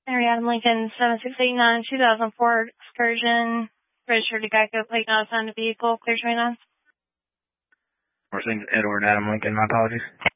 Henry Adam Lincoln, 7689, 2004 Excursion, registered to Geico, plate not assigned to vehicle, clear 29. Edward Adam Lincoln, my apologies.